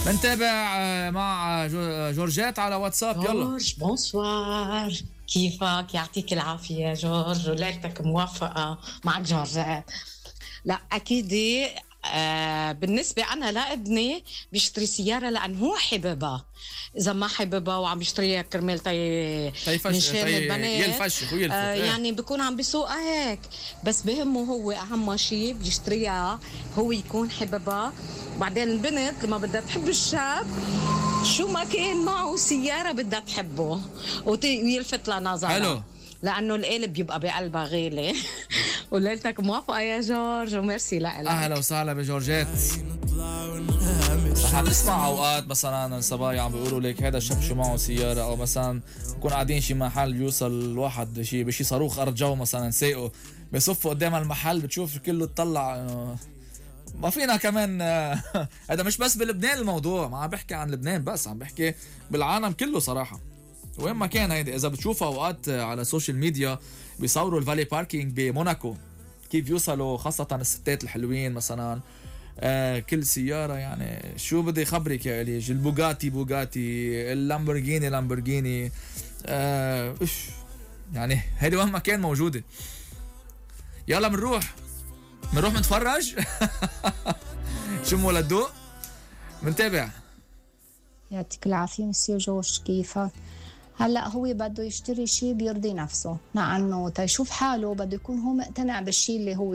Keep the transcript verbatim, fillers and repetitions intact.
بنتابع آه، مع جو- جورجيت على واتساب. يلا جورج بونسوار، كيفك؟ يعطيك العافية يا جورج وليلتك موفقة. معك جورجات. لا أكيد. آه بالنسبة أنا لابني بيشتري سيارة لأن هو حببها. إذا ما حببها وعم بيشتريها كرمال تي تيفش منشان تي البنات، يلفشخ ويلفت آه ايه. يعني بيكون عم بيسوقها هيك. بس بهمه هو أهم شيء بيشتريها هو يكون حببها. بعدين البنت لما بدها تحب الشاب شو ما كان معه سيارة بدها تحبه وت- ويلفت لنظرها. حلو. لأنه القلب بيبقى بقلبها غالي. وليلتك موافقة يا جورج وميرسي لك. اهلا وسهلا بجورجيت. رح نسمع اوقات مثلا الصبايا عم بيقولوا لك هذا الشاب شو معه سياره، او مثلا نكون قاعدين شي محل بيوصل الواحد شي بشي صاروخ ارض جو مثلا سايقه بصفوا قدام المحل بتشوف كله تطلع انه ما فينا كمان. هذا مش بس بلبنان الموضوع، ما عم بحكي عن لبنان بس، عم بحكي بالعالم كله صراحه. وين ما كان هيدي اذا بتشوفها اوقات على السوشيال ميديا بيصوروا الفالي باركينج بموناكو كيف يوصلوا، خاصه الستات الحلوين مثلا. آه كل سيارة يعني شو بدي خبرك يا إليج، البوغاتي بوغاتي، اللامبورجيني لامبورجيني. آه إيش يعني هيدي وين ما كان موجودة. يلا منروح منروح منتفرج. شموا للدوق منتابع. يعطيك العافية مسيو جورج، كيفك؟ هلا هو بده يشتري شيء بيرضي نفسه، لأنه تيشوف حاله بده يكون هو مقتنع بالشيء اللي هو